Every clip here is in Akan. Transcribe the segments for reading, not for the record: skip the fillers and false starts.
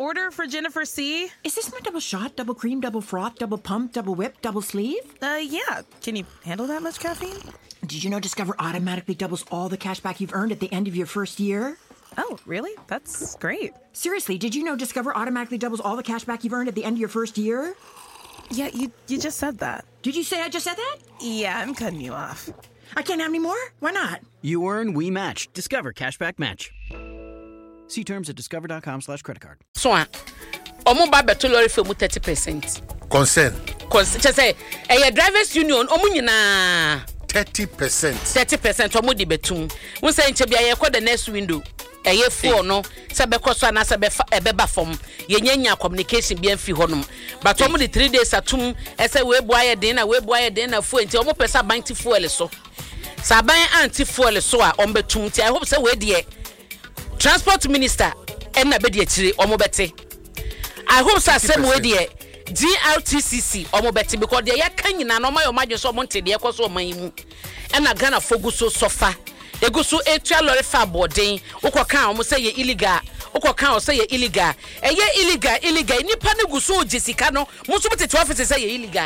order for Jennifer C. Is this my double shot, double cream, double froth, double pump, double whip, double sleeve? Yeah. Can you handle that much caffeine? Did you know Discover automatically doubles all the cash back you've earned at the end of your first year? Oh, really? That's great. Seriously, did you know Discover automatically doubles all the cash back you've earned at the end of your first year? Yeah, you just said that. Did you say I just said that? Yeah, I'm cutting you off. I can't have any more? Why not? You earn, we match. Discover Cashback Match. See terms at discover.com/creditcard. So, omo ba beto lorry for 30%. Concern. Just say, drivers union, omo nyina 30%. 30% omo di betum. Won say nche bia ye kwa the next window. Four no, sabe koso na sabe ebeba fom. Ye nyanya communication bia mfi honum. But omo di 3 days atum, ese we boaye den na fu nti omo pesa bank fuel so. Saban anti fuel so a ombetum nti I hope say we de transport minister enna be de akire omo bete. I hope say same we de GRTCC omo bete because de yakan nyina no ma yo madwe so omo nte de ekoso oman mu. Enna Ghana foguso sofa egusu etua lorry fa boarding ukoka omo say ye illegal ukoka o say ye illegal illegal nipa ne gusu ogisika no mo so bete office say ye illegal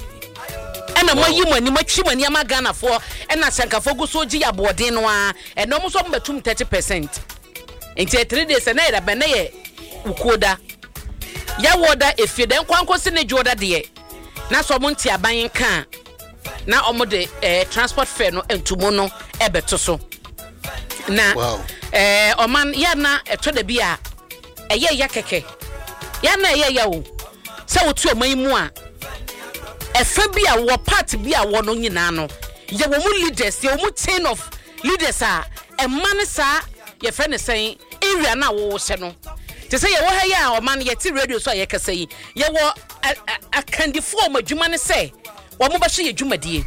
ena mo yi mani matwi mani ama Ghana for ena sankafo gusu ogi ya boarding no a eno mo so betum 30%. Enti 3 days na era be na ye ukoda ya woda efie den kwanko se ne joda de na so mo nti aban kan na omo de transport fare no entumo no ebeto so na oman ya na eto da bia eye ya keke ya na eye ya wo se wotu oman mu a efa bia wo part bia wo no nyina no ye wo mu leaders ye wo mu chain of leaders a emman sa ye fe ne sen area na wo se no te se ye wo ha ya oman ye ti radio so ye kasa yi ye wo akandifo madwuma ne se wo mu ba hye adwumadie.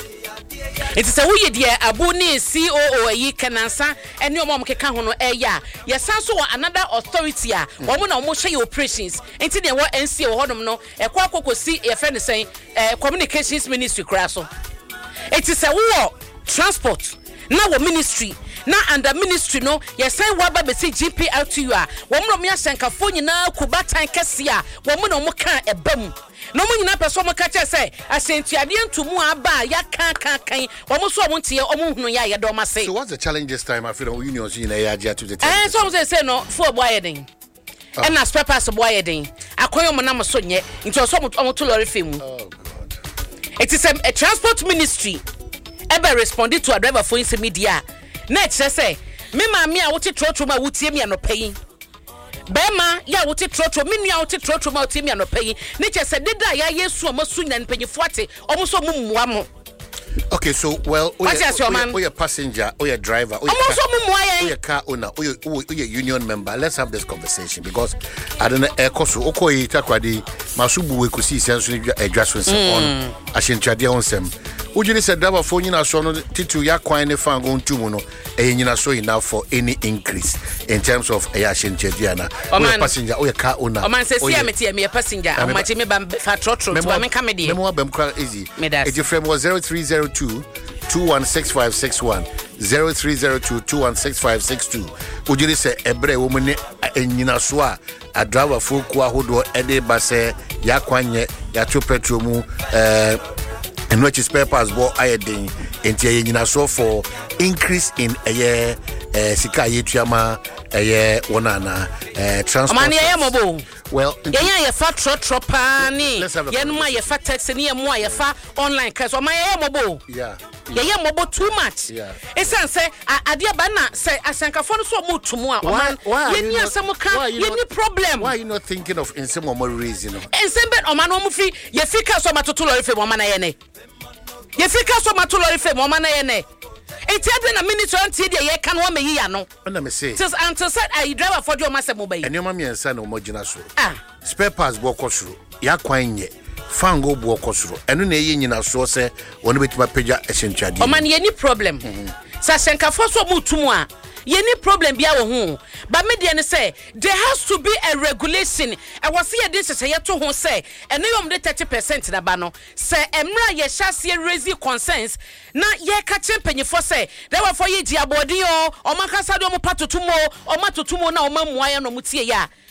It is a weird year, Abuni COO, ye canansa, and your mom can ho no ya. Yes, so another authority, woman almost say operations, until they were NC or Hodom no, a quaco see a friend saying, communications ministry crasso. It is a war, transport, now a ministry. Na under ministry no ye say waba be say GPLTU a wo mo me asankafo nyina kubatan kesia wo mo no mo kan ebam no mo nyina peso mo ka che say asentuade ntumu aba ya kan wo mo so mo ntie o mo hunu ya ye do ma say. So what's the challenge this time? I feel unions in ya to the table. So say no for boy den and na spare pass boy den akoyo mo na mo so nye nti so mo to lorry femu. Oh god. It is a transport ministry ebe responded to a driver for in media. Next say me ma me a wote trotro ma wotie me anopai be ma ya wote trotro me nua wote trotro ma wotie me anopai ne che se deda ya yesu o masu nya npanyifo ate o mo so mumua mo. Okay, so well, your passenger, or your driver, or your car owner, or your union member. Let's have this conversation because I don't know. Ekosu okoyi takwadi masubu we kusi sensu adjustments on ashintradia on sem. Ujiri said driver phone you na so no titu ya kwan ne fan go ntumu no nyina so enough for any increase in terms of ashintradia na passenger or your car owner. O man say see ameti me passenger o ma che me ba fa trotro to me come dey. Memo bam kra easy. It your frame was 0302216561 0302216562. Ujiri say ebre wo mu ne nyina so a driver phone ko ahodo e dey ba say ya kwanye ya to petrol mu and which is spare pass bo ayedin enti nyina so for increase in sika yetuama wonana transport. Mani mobo. Well, ye fa trotro pa ni ye no ma ye fa taxi ni ye mo ye fa online cars o ma ye mobo. Yeah. Ye mobo too much. Yeah. Esan say adia ba na say asankafo no so mo tumu a o man ye ni asem ka ye ni problem. Why are you not thinking of insem o mo reason? Insem bet o man o mo fi ye fika so matoto lori fe mo man na ye ne. Ye fika so matoto lori fe mo man na ye ne. Eti ade na minister anti de ye kan wo me yi no. Na me say. Just until said I driver for your master mobile. Eni o ma me ensa na o mo gina so. Spare pass bo kosuro. Ya kwan ye. Fango bo kosuro. Eno na ye nyina so se wonu betima pagya ehentwade. O man ye ni problem. Sa senkafo so mutumu a ye ni problem bia wo ho. But me de ne say there has to be a regulation. I was here this say to ho say eno yom de 30% na ba no. Say emra ye hyase raise concerns na ye ka chempanyefo say there were for ye diabodi o makasa do mo patotumo o matotumo na o mamuaye no mutie ya.